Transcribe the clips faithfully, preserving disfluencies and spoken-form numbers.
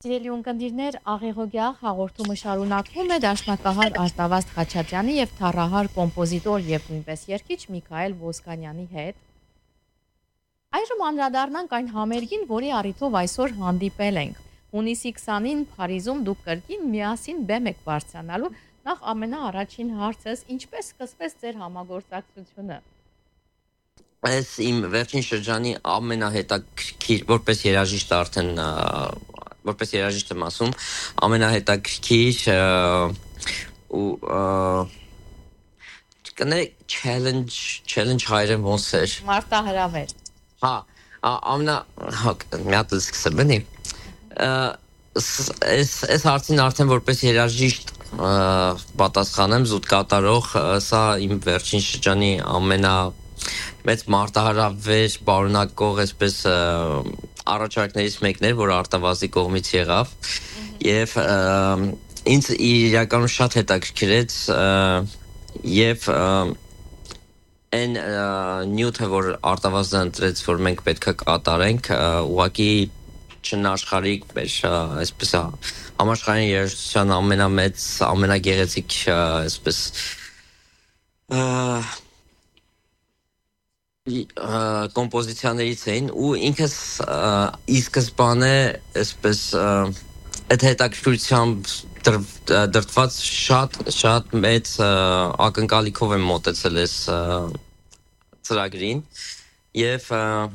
Սիրելի ունկնդիրներ, աղեղոգյալ հաղորդումը շարունակվում է դաշնակահար Արտավազդ Խաչատրյանի և թառահար կոմպոզիտոր և նույնպես երգիչ Միքայել Ոսկանյանի հետ։ Այժմ անդրադառնանք այն համերգին, որի առիթով այսօր հանդիպել ենք։ Հունիսի քսանին Փարիզում դուք կրկին միասին բեմ եք բարձրանալու։ Նախ ամենաառաջին հարցս, ինչպես սկսվեց ձեր համագործակցությունը։ Այս իմ վերջին շրջանի ամենահետաքրքիր, որպես երաժիշտ արդեն որպես երաժիշտ եմ ասում, ամենահետաքրքիր ու կներեք challenge challenge հայերեն ոնց էր։ Մարտահրավեր։ Հա, ամենա մի հատ սկսեմ բնի։ Այս այս հարցին արդեն որպես երաժիշտ պատասխանեմ զուտ կատարող, սա իմ վերջին շրջանի ամենա մեծ մարտահրավեր բարունակող այսպես առաջարկներից մեկն էր, որ Արտավազդի կողմից եղավ եւ ինձ իրականում շատ հետաքրքրեց եւ այն նյութը, որ Արտավազդը ընտրեց, որ մենք պետք է կատարենք, ուղղակի չնաշխարհիկ մեր այսպես համաշխարհային երաժշտության ամենամեծ, ամենագեղեցիկ այսպես կոմպոզիցիաներից էին ու ինքս ի սկզբանե այսպես այդ հետաքրքրությամբ դրդված շատ շատ մեծ ակնկալիքով եմ մոտեցել այս ծրագրին եւ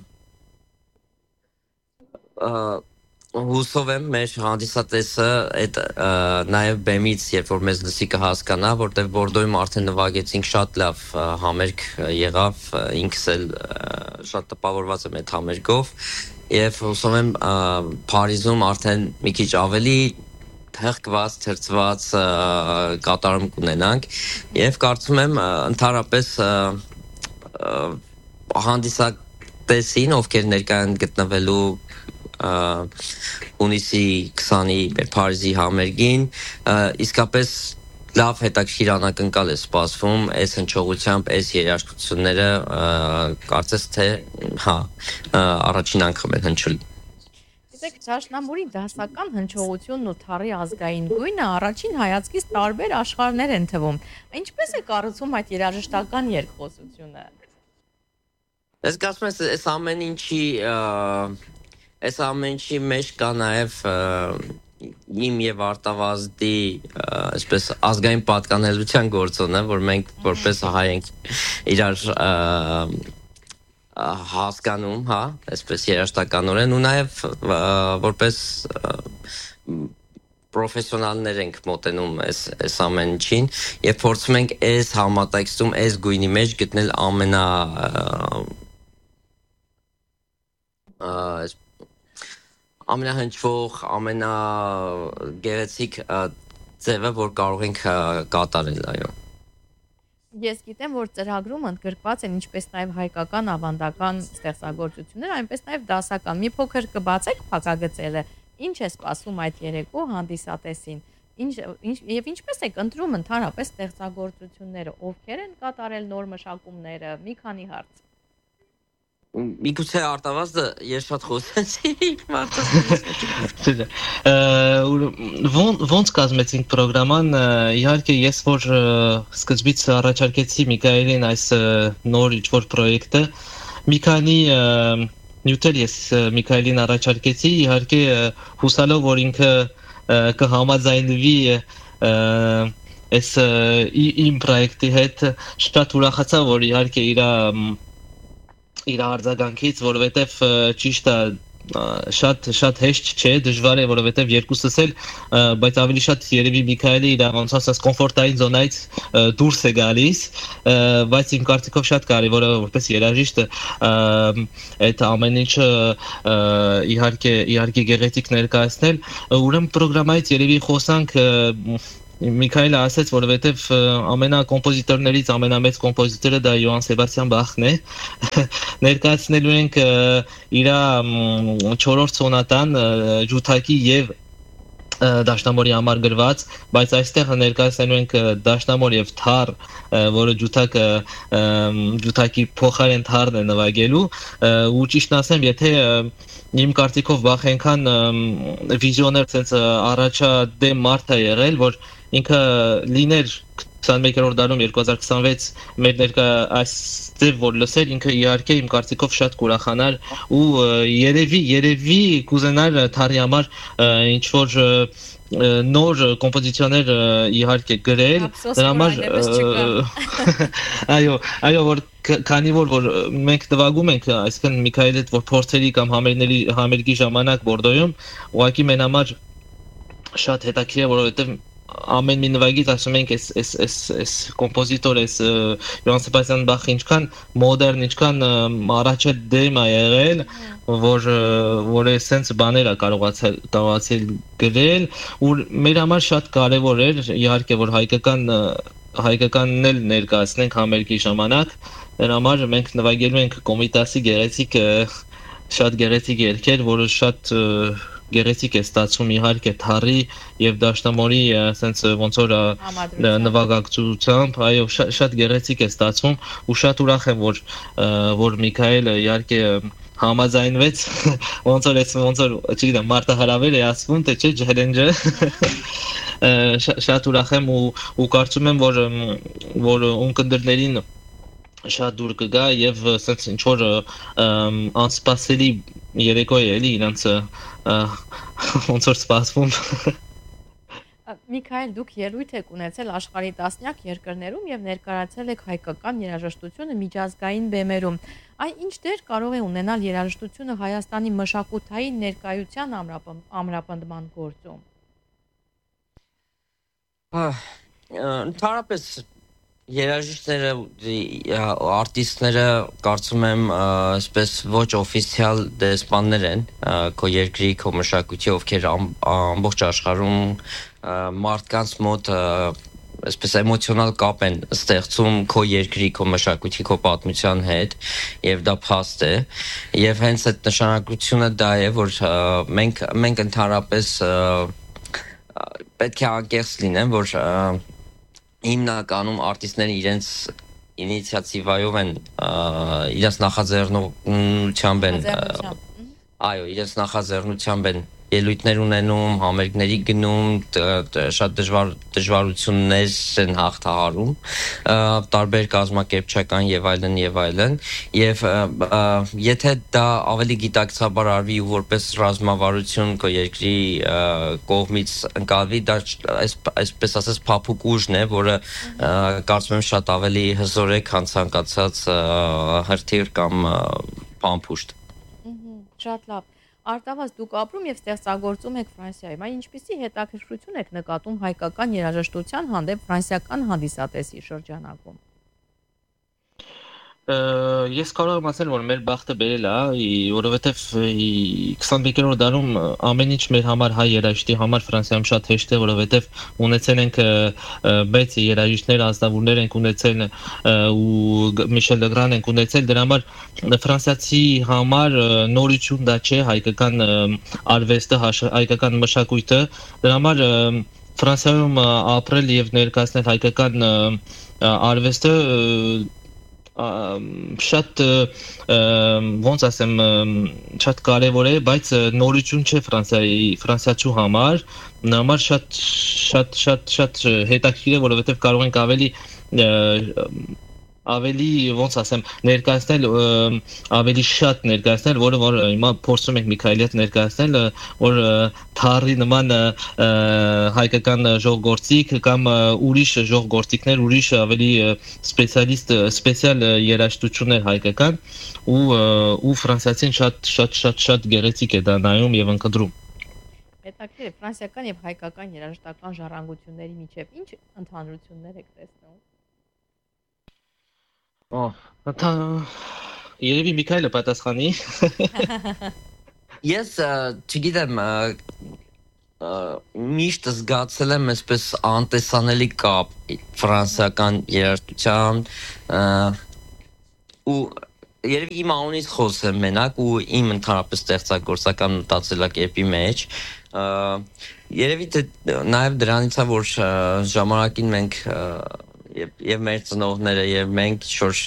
հուսով եմ մեր հանդիսատեսը այդ նաև բեմից երբ որ մեզ լսի կհասկանա, որտեղ Բորդոյում արդեն նվագեցինք շատ լավ համերգ եղավ, ինքս էլ շատ տպավորված եմ այդ համերգով եւ հուսով եմ Փարիզում արդեն մի քիչ ավելի հղկված, թրծված կատարում կունենանք եւ կարծում եմ ընդհանրապես հանդիսատեսին, ովքեր ներկա են գտնվելու հունիսի քսանի Փարիզի համերգին իսկապես լավ հետաքրքիր անակնկալ է սպասվում այս հնչողությամբ, այս երաժշտությունները կարծես թե հա առաջին անգամ են հնչել։ Իսկ Դաշնամուրի դասական հնչողությունն ու թառի ազգային գույնը առաջին հայացքից տարբեր աշխարհներ են թվում։ Ինչպես է կառուցվում այդ երաժշտական երկխոսությունը։ Ես կարծում եմ այս ամեն ինչի Այս ամեն ինչի մեջ կա նաև իմ եւ Արտավազդի այսպես ազգային պատկանելության գործոնը, որ մենք որպես հայ ենք իրար հասկանում, հա, այսպես երաժշտականորեն ու նաև որպես պրոֆեսիոնալներ ենք մոտենում այս այս ամեն ինչին եւ փորձում ենք այս համատեքստում, այս գույնի մեջ գտնել ամենա ամենահնչվող, ամենագեղեցիկ ձևը, որ կարող ենք կատարել, այո։ Ես գիտեմ, որ ծրագրում ընդգրկված են ինչպես նաև հայկական ավանդական ստեղծագործություններ, այնպես նաև դասական։ Մի փոքր կբացեք փակագծերը, ինչ է սպասում այդ երեկո հանդիսատեսին, ինչ եւ ինչպես եք ընտրում ընդհանրապես ստեղծագործությունները, ովքեր են կատարել նոր մշակումները, մի քանի հարց։ Միգուցե Արտավազդը ես շատ խոսեցի մարդը։ Ոնց կազմեցինք պրոգրաման, իհարկե ես որ սկզբից առաջարկեցի Միքայելին այս նոր ինչ-որ պրոյեկտը, մի քանի նյութեր ես Միքայելին առաջարկեցի, իհարկե հուսալով որ ինքը կհամաձայնվի այս իմ պրոյեկտի հետ, շատ ուրախացա որ իհարկե իր իր արձագանքից, որովհետև ճիշտ է շատ շատ հեշտ չէ, դժվար է, որովհետև երկուսս էլ, բայց ավելի շատ երևի Միքայելը իր ոնց ասած կոմֆորտային զոնայից դուրս է գալիս, բայց իմ կարծիքով շատ կարևոր է որպես երաժիշտ այդ ամեն ինչը իհարկե իհարկե գեղեցիկ ներկայացնել, ուրեմն պրոգրամայից երևի խոսանք Միքայելը ասաց, որովհետև ամենակոմպոզիտորներից ամենամեծ կոմպոզիտորը դա Յոհան Սեբաստիան Բախն է։ Ներկայացնելու ենք իր չորրորդ սոնատան ջութակի եւ դաշնամուրի համար գրված, բայց այստեղ ներկայացնելու ենք դաշնամուր եւ թար, որը ջութակը ջութակի փոխարեն թարն է նվագելու, ու ճիշտ ասեմ, եթե իմ կարծիքով վախենքան վիզիոներ sense առաջադեմ մարդ է եղել, որ ինքը լիներ twenty-one-րդ դարում twenty twenty-six մեր ներկա այս ձև որ լսեր ինքը իհարկե իմ կարծիքով շատ կուրախանար ու երևի երևի կուզենար թարի համար ինչ որ նոր կոմպոզիցիաներ իհարկե գրել դրա համար այո այո որ քանի որ որ մենք նվագում ենք այսինքն Միքայելի հետ որ փորձերի կամ համերների համերգի ժամանակ Բորդոյում ուղղակի մեն համար շատ հետաքրքիր է որովհետև ամեն մի նվագից ասում ենք էս էս էս էս կոմպոզիտոր էս Յոհան Սեբաստիան Բախը ինչքան մոդեռն ինչքան առաջը դեմ է եղել որ որ էսենց բաներ է կարողացել կարողացել գրել ու մեր համար շատ կարևոր էր իհարկե որ հայկական հայկականն էլ ներկայացնենք համերգի ժամանակ դրա համար մենք նվագելու ենք Կոմիտասի գեղեցիկ շատ գեղեցիկ երգեր որը շատ գեղեցիկ է ստացվում իհարկե թարի եւ դաշնամուրի ասենց ոնց որ նվագակցությամբ այո շատ գեղեցիկ է ստացվում ու շատ ուրախ եմ որ որ Միքայելը իհարկե համաձայնվեց ոնց որ էս ոնց որ չգիտեմ մարտահրավեր է ասվում թե չէ ջելենջը շատ ուրախ եմ ու ու կարծում եմ որ որ ունկնդրներին շատ դուր կգա եւ ասենց ինչ որ անսպասելի երեկո է էլի իրանց ոնց որ սպասվում Միքայել դուք ելույթ եք ունեցել աշխարհի տասնյակ երկրներում եւ ներկայացել եք հայկական երաժշտությունը միջազգային բեմերում այ ինչ դեր կարող է ունենալ երաժշտությունը Հայաստանի մշակութային ներկայության ամրապնդման գործում Ընդհանրապես երաժիշտները արտիստները կարծում եմ այսպես ոչ օֆիցիալ դեսպաններ են քո երկրի քո մշակույթի ովքեր ամբողջ աշխարհում մարդկանց մոտ այսպես էմոցիոնալ կապ են ստեղծում քո երկրի քո մշակույթի քո պատմության հետ եւ դա փաստ է եւ հենց այդ նշանակությունը դա է որ մենք մենք ընդհանրապես պետք է անկեղծ լինեն որ հիմնականում արտիստները իրենց ինիցիատիվայով են իրենց նախաձեռնությամբ են այո իրենց նախաձեռնությամբ են ելույթներ ունենում, համերգների գնում, շատ դժվար դժվարություններ են հաղթահարում, տարբեր կազմակերպչական եւ այլն եւ այլն, եւ եթե դա ավելի գիտակցաբար արվի ու որպես ռազմավարություն քո երկրի կողմից ընկալվի, դա այսպես ասած փափուկ ուժն է, որը կարծում եմ շատ ավելի հզոր է, քան ցանկացած հրթիռ կամ փամփուշտ։ Շատ լավ։ Արտավազ դուք ապրում եւ ստեղծագործում եք Ֆրանսիայում, այ ինչպիսի հետաքրքրություն եք նկատում հայկական երաժշտության հանդեպ ֆրանսիական հանդիսատեսի շրջանակում։ Ես կարող եմ ասել, որ մեր բախտը բերել է, որովհետև twenty-first դարում ամեն ինչ մեր համար հայ երաժիշտի համար Ֆրանսիայում շատ հեշտ է, որովհետև ունեցել ենք մեծ երաժիշտներ, ազնվուրներ ենք ունեցել ու Միշել Լեգրան ենք ունեցել, դրա համար ֆրանսիացի համար նորություն դա չէ հայկական արվեստը, հայկական մշակույթը, դրա համար Ֆրանսիայում ապրել եւ ներկայացնել հայկական արվեստը շատ ոնց ասեմ շատ կարևոր է, բայց նորություն չէ Ֆրանսիայի ֆրանսիացու համար, նա համար շատ շատ շատ շատ հետաքրքիր է, որովհետև կարող ենք ավելի ավելի ոնց ասեմ ներկայացնել ավելի շատ ներկայացնել, որը որ հիմա փորձում ենք Միքայելի հետ ներկայացնել, որ թարի նման հայկական ժողգործիկ կամ ուրիշ ժողգործիկներ, ուրիշ ավելի սպեցիալիստ սպեցիալ երաժշտություններ հայկական ու ու ֆրանսիացին շատ շատ շատ շատ գեղեցիկ է դա նայում եւ ընկդրում։ Հետաքրքիր է ֆրանսիական եւ հայկական երաժշտական ժառանգությունների միջեւ ինչ ընդհանրություններ եք տեսնում։ Ահա, դա երևի Միքայելը պատասխանի։ Ես չգիտեմ միշտ զգացել եմ այսպես անտեսանելի կապ ֆրանսիական երաժշտության ու Երևի իմ անունից խոսեմ մենակ ու իմ ընդհանրապես ստեղծագործական մտածելակերպի մեջ երևի թե նաև դրանից է որ ժամանակին մենք եւ եւ մեր ծնողները եւ մենք շուրջ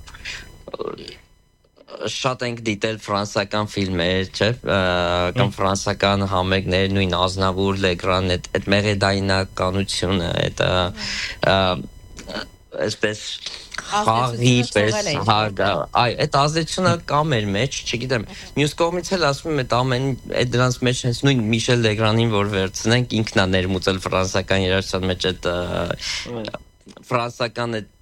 շատ ենք դիտել ֆրանսիական ֆիլմեր, չէ՞, կամ ֆրանսիական համերգներ, նույն Ազնավուր, Լեգրան, այդ այդ մեղեդայնականությունը, այդ այսպես խաղի պես այ այդ ազդեցությունը կա մեր մեջ, չգիտեմ, մյուս կողմից էլ ասում եմ այդ ամեն այդ դրանց մեջ հենց նույն Միշել Լեգրանին որ վերցնենք ինքն է ներմուծել ֆրանսիական երաժշտության մեջ այդ ֆրանսիական այդ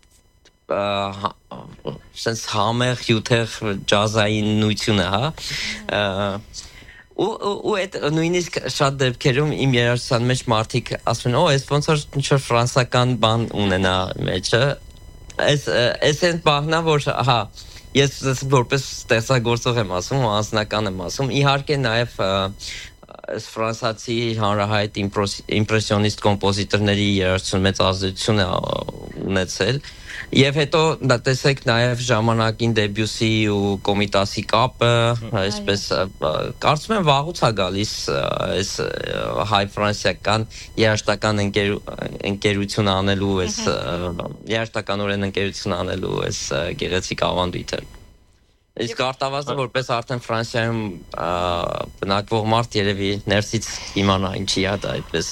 sense համեղ հյութեղ ջազային նույնությունը, հա ու ու այդ նույնիսկ շատ դեպքերում իմ երաժշտության մեջ մարդիկ ասում են, օ, այս ոնց որ ինչ-որ ֆրանսիական բան ունենա մեջը, այս այս այն բանն որ, հա, ես որպես ստեղծագործող եմ ասում, անձնական եմ ասում, իհարկե նաև այս ֆրանսիացի հանրահայտ իմպրեսիոնիստ կոմպոզիտորների երաժշտություն մեծ ազդեցություն է ունեցել եւ հետո դա տեսեք նաեւ ժամանակին Դեբյուսի ու Կոմիտասի կապը, այսպես կարծում եմ վաղուց է գալիս այս հայ ֆրանսիական երաժշտական ընկերություն անելու այս երաժշտականորեն ընկերություն անելու այս գեղեցիկ ավանդույթը Իսկ արտավազդը որպես արդեն Ֆրանսիայում բնակվող մարդ երևի ներսից իմանա ինչի է դա այդպես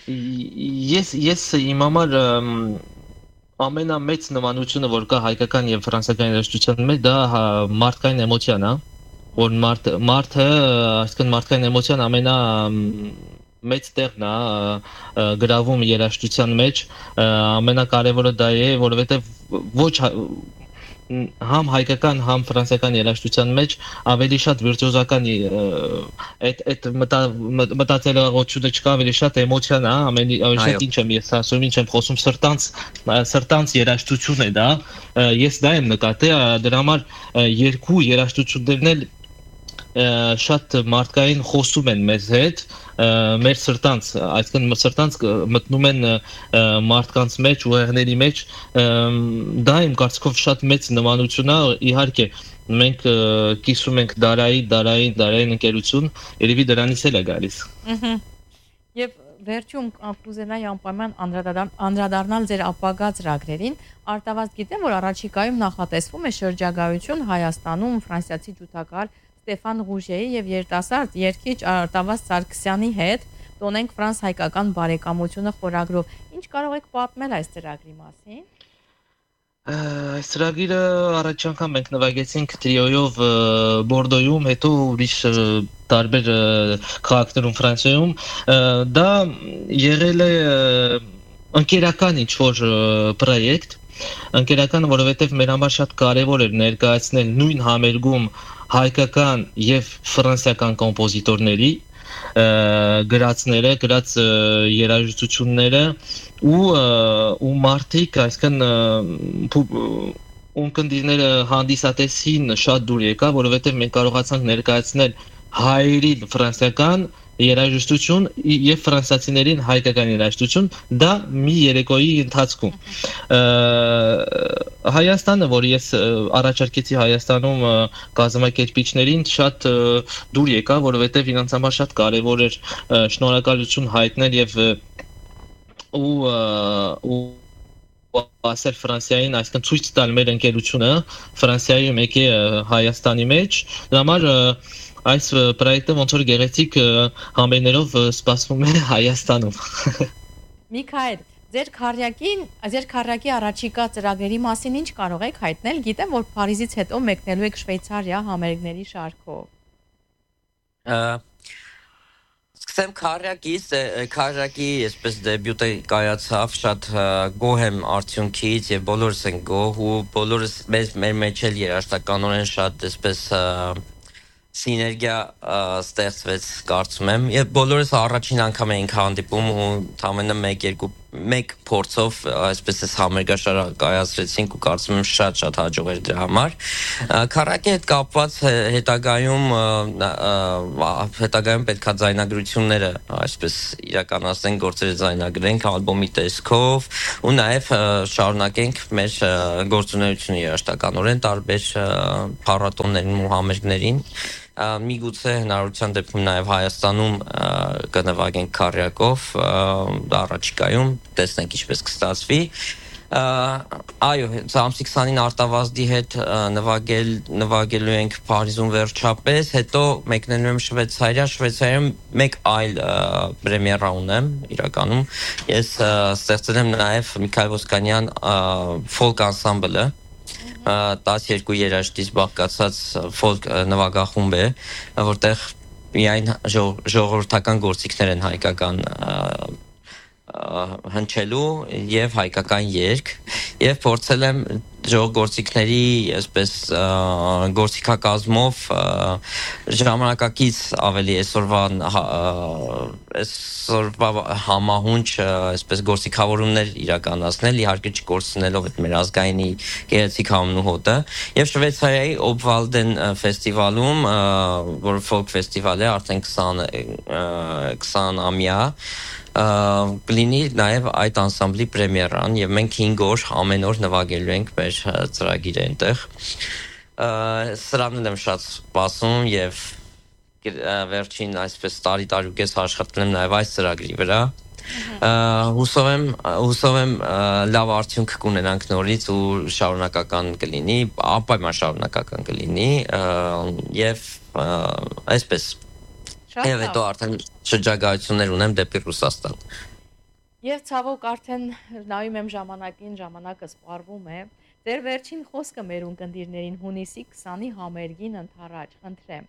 Ես ես իմ համար ամենամեծ նմանությունը որ կա հայկական եւ ֆրանսիական երաժշտության մեջ դա մարդկային էմոցիան է որ մարդ մարդը այսինքն մարդկային էմոցիան ամենա մեծ տեղն է գրավում երաժշտության մեջ ամենակարևորը դա է որովհետեւ ոչ համ հայկական համ ֆրանսիական երաժշտության մեջ ավելի շատ վիրտուոզական այդ այդ մտածելակերպությունը չկա ավելի շատ էմոցիան է ամենի շատ ինչ եմ ես ասում ինչ եմ խոսում սրտանց սրտանց երաժշտություն է դա ես դա եմ նկատել դրա համար երկու երաժշտություններն էլ շատ մարդկային խոսում են մեզ հետ մեր սրտանց այսինքն սրտանց մտնում են մարդկանց մեջ ուղեղների մեջ դա իմ կարծիքով շատ մեծ նմանություն է իհարկե մենք կիսում ենք դարայի դարային դարային ընկերություն երևի դրանից էլ է գալիս Եվ վերջում կուզենայի անպայման անդրադառնալ ձեր ապագա ծրագրերին արտավազդ գիտեմ որ առաջիկայում նախատեսվում է շրջագայություն Հայաստանում ֆրանսիացի ջութակահար Ստեֆան Ռուժեի եւ երիտասարդ երգիչ Արտավազդ Սարգսյանի հետ տոնենք ֆրանս-հայկական բարեկամությունը խորագրով։ Ինչ կարող եք պատմել այս ծրագրի մասին։ Այս ծրագիրը առաջ անգամ մենք նվագեցինք տրիոյով Բորդոյում, հետո ուրիշ տարբեր քաղաքներում Ֆրանսիայում։ Դա եղել է ընկերական ինչ-որ պրոյեկտ, ընկերական, որովհետեւ մեր համար շատ կարեւոր էր ներկայացնել նույն համերգում հայկական եւ ֆրանսիական կոմպոզիտորների գրածները, գրած երաժշտությունները ու ու մարտիկ, այսինքն ունկնդիրները հանդիսատեսին շատ դուր եկա, որովհետեւ մենք կարողացանք ներկայացնել հայերին ֆրանսիական երաժշտություն եւ ֆրանսիացիներին հայկական երաժշտություն դա մի երեկոյի ընթացքում Հայաստանը որ ես առաջարկեցի Հայաստանում կազմակերպիչներին շատ դուր եկա որովհետեւ իրենց համար շատ կարեւոր էր շնորհակալություն հայտնել եւ ու ու ասել Ֆրանսիային այսինքն ցույց տալ մեր ընկերությունը Ֆրանսիայում եկե Հայաստանի մեջ դա համար Այս պրոյեկտը ոնց որ գեղեցիկ համերներով սպասվում է Հայաստանում։ Միքայել, ձեր քարյակին, ձեր քարյակի առաջիկա ծրագրերի մասին ինչ կարող եք հայտնել։ Գիտեմ, որ Փարիզից հետո մեկնելու եք Շվեյցարիա համերգների շարքով։ Սկսեմ քարյակից, քարյակի այսպես դեբյուտը կայացավ շատ գոհ եմ արդյունքից եւ բոլորս են գոհ ու բոլորս մեր մեր մեջ էլ երաժշտականորեն շատ այսպես Սիներգիա ստեղծվեց կարծում եմ եւ բոլորս առաջին անգամ էինք հանդիպում ու ամենը մեկ երկու մեկ փորձով այսպես էս համերգաշար կայացրեցինք ու կարծում եմ շատ-շատ հաջող էր դրա համար։ Քառակի հետ կապված հետագայում հետագայում պետքա ձայնագրությունները այսպես իրականացնենք, գործերը ձայնագրենք ալբոմի տեսքով ու նաև շարունակենք մեր գործունեությունը երաժշտականորեն տարբեր փառատոներին ու համերգներին։ Միգուցե հնարավորության դեպքում նաև Հայաստանում կնվագենք քառյակով, առաջիկայում տեսնենք ինչպես կստացվի։ Այո, ամսի քսանին Արտավազդի հետ նվագել նվագելու ենք Փարիզում վերջապես, հետո մեկնելու եմ Շվեյցարիա, Շվեյցարիայում մեկ այլ պրեմիերա ունեմ իրականում։ Ես ստեղծել եմ նաև Միքայել Ոսկանյան ֆոլք անսամբլը, տասներկու երաժշտից բաղկացած ֆոլք նվագախումբ է, որտեղ միայն ժողովրդական գործիքներ են հայկական հնչելու եւ հայկական երգ եւ փորձել եմ ժողովրդի այսպես գործիքակազմով ժամանակակից ավելի այսօրվա այսօրվա համահունչ այսպես գործիքավորումներ իրականացնել, իհարկե չկորցնելով այդ մեր ազգայինի գեղեցիկ համն ու հոտը եւ Շվեյցարիայի Obwalden ֆեստիվալում, որը ֆոլք ֆեստիվալ է, արդեն քսան ամյա կլինի նաև այդ անսամբլի պրեմիերան եւ մենք հինգ օր ամեն օր նվագելու ենք մեր ծրագիրը այնտեղ։ Սրանն եմ շատ սպասում եւ վերջին այսպես տարի տարուկես աշխատել եմ նաև այս ծրագրի վրա։ Հուսով եմ հուսով եմ լավ արդյունք կունենանք նորից ու շարունակական կլինի, անպայման շարունակական կլինի եւ այսպես Եվ հետո արդեն շրջագայություններ ունեմ դեպի Ռուսաստան։ Եվ ցավոք արդեն նայում եմ ժամանակին, ժամանակը սպառվում է։ Ձեր վերջին խոսքը մեր ունկնդիրներին հունիսի քսանի համերգին ընթառաջ, խնդրեմ։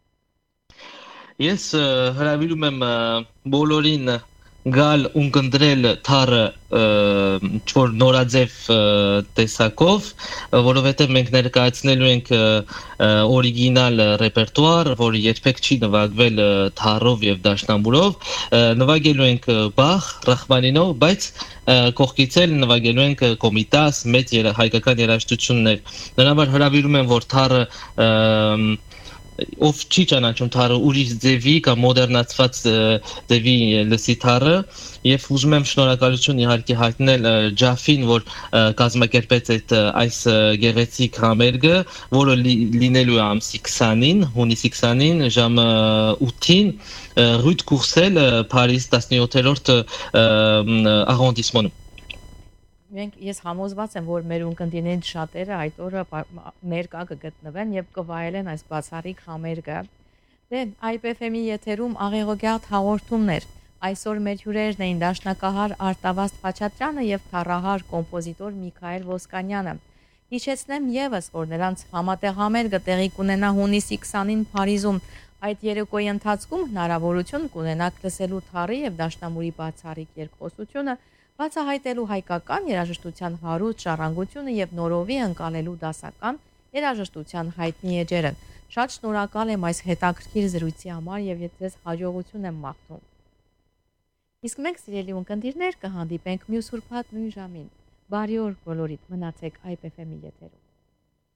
Ես հրավիրում եմ բոլորին գալ ունկնդրել թարը չոր նորաձև տեսակով, որովհետև մենք ներկայացնելու ենք օրիգինալ ռեպերտուար, որը երբեք չի նվագվել թարով եւ դաշնամուրով, նվագելու ենք Բախ, Ռախմանինով, բայց կողքից էլ նվագելու ենք Կոմիտաս, մեծ հայկական երաժշտություններ։ Դրա համար հրավիրում եմ, որ թարը ով չի ճանաչում թարը ուրիշ ձևի կամ մոդեռնացված ձևի լսի թարը եւ ուզում եմ շնորհակալություն իհարկե հայտնել Ջաֆին, որ կազմակերպեց այդ այս գեղեցիկ համերգը, որը լինելու է ամսի քսանին, հունիսի քսանին ժամը ութին Rue de Courcelles, Փարիզ տասնյոթերորդ arrondissement-ում։ Մենք ես համոզված եմ, որ մեր ունկնդիրներից շատերը այդ օրը ներկա կգտնվեն եւ կվայելեն այս բացառիկ համերգը։ Դե I P F M-ի եթերում աղեղոգյալ հաղորդումներ։ Այսօր մեր հյուրերն էին դաշնակահար Արտավազդ Խաչատրյանը եւ թառահար կոմպոզիտոր Միքայել Ոսկանյանը։ Հիշեցնեմ եւս, որ նրանց համատեղ համերգը տեղի կունենա հունիսի քսանին Փարիզում։ Այդ երեկոյի ընթացքում հնարավորություն կունենաք լսելու թառի եւ դաշնամուրի բացառիկ երկխոսությունը, բացահայտելու հայկական երաժշտության հարուստ ժառանգությունը եւ նորովի ընկալելու դասական երաժշտության հայտնի էջերը։ Շատ շնորհակալ եմ այս հետաքրքիր զրույցի համար եւ ես հաջողություն եմ մաղթում։ Իսկ մենք սիրելի ունկնդիրներ կհանդիպենք մյուս ուրբաթ նույն ժամին։ Բարի օր բոլորիդ, մնացեք I P F M-ի եթերում։